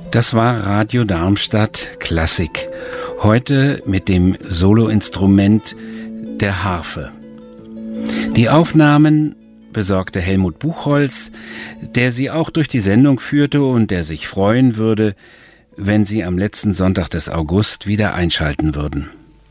Das war Radio Darmstadt Klassik. Heute mit dem Soloinstrument der Harfe. Die Aufnahmen besorgte Helmut Buchholz, der sie auch durch die Sendung führte und der sich freuen würde, wenn Sie am letzten Sonntag des August wieder einschalten würden.